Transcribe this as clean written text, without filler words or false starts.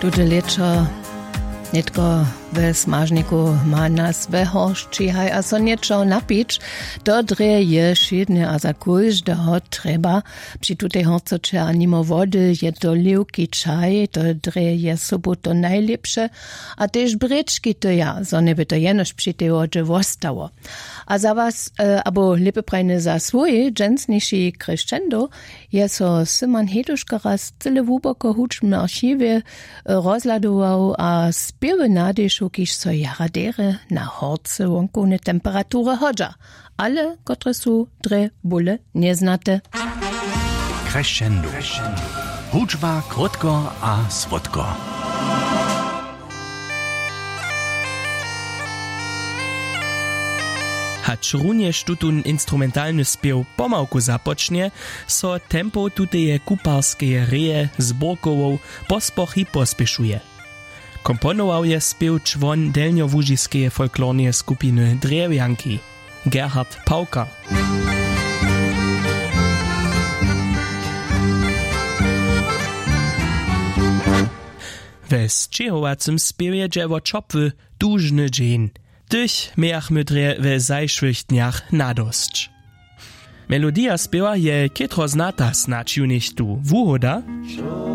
Tuto lečo netko ve smažniku ma nas vehoščihaj, a so niečo napič, to dre je šedne a za kujždeho treba. Při tutej horcoče a nimo vody je to livky čaj, to dre je sobu to najlepše, a tež brečky to ja, so neby to jenož při tej vode vostało. A za was, abo lepe prajne za svoj dženstniši crescendo, je so Simon Heduška raz cele vuboko hučne archive rozladoval a spiewy nadejšu, kiž so jaradere na horce wonkone temperature hodža, ale kotre su dre bule neznate. Crescendo. Hučba krotko a słodko. Hacz również tutun instrumentalny spiew pomałku zapocznie, so tempo tuteje kuparskeje reje z borkową pospochy pospieszuje. Komponował je spiew człon delnjowužijskeje folklorneje skupiny Drewjanki, Gerhard Pauker. We zčehovacym spiewie dziewo czopwy dużny dzień. Tych miachmy dre we zajszłych dniach nadosć. Melodia spiewa je kietro znata snacz ju nicht tu. Wuhoda?